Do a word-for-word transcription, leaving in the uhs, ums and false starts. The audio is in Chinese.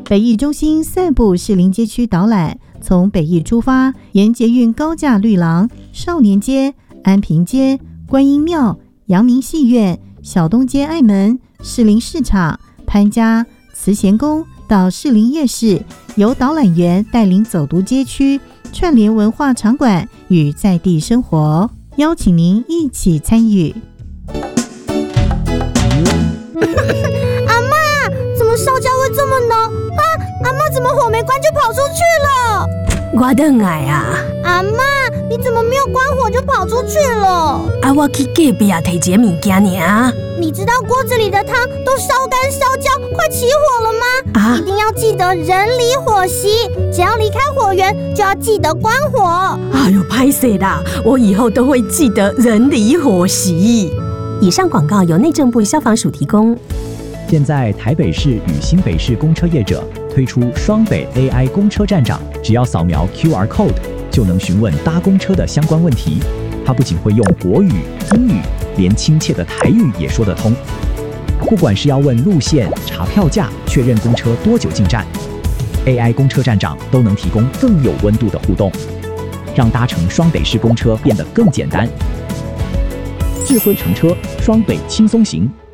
北艺中心散步士林街区导览，从北艺出发，沿捷运高架绿廊、少年街、安平街、观音庙、阳明戏院、小东街爱门、士林市场、潘家、慈贤宫到士林夜市，由导览员带领走读街区，串联文化场馆与在地生活，邀请您一起参与。 阿嬷，怎么烧焦会这么浓啊？阿嬷怎么火没关就跑出去了？ 我回来啊！ 阿嬷，你怎么没有关火就跑出去了？ 啊，我去隔壁啊，摕一个物件尔。 你知道锅子里的汤都烧干烧焦，快起火了吗？ 啊！ 一定要记得人离火熄，只要离开火源就要记得关火。 哎呦，拍谁啦！我以后都会记得人离火熄。以上广告由内政部消防署提供。 现在台北市与新北市公车业者推出双北 A I 公车站长，只要扫描 Q R code 就能询问搭公车的相关问题。他不仅会用国语、英语，连亲切的台语也说得通。不管是要问路线、查票价、确认公车多久进站， A I 公车站长都能提供更有温度的互动，让搭乘双北市公车变得更简单。智慧乘车，双北轻松行。